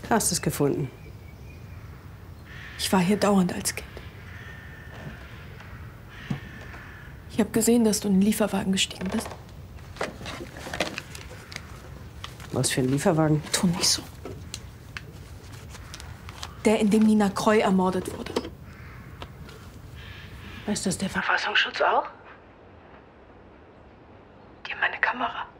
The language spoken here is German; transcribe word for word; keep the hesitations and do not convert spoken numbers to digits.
Du hast es gefunden. Ich war hier dauernd als Kind. Ich habe gesehen, dass du in den Lieferwagen gestiegen bist. Was für ein Lieferwagen? Tu nicht so. Der, in dem Nina Kreu ermordet wurde. Weiß das der Verfassungsschutz auch? Gib meine Kamera.